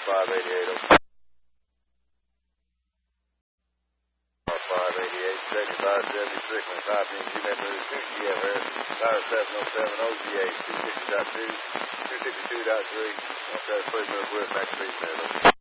588. 7576 on copy and G Metro 60 at Harris, Power 707 OGA 260.2, 252.3, on South Pleasure West Max Street Middle.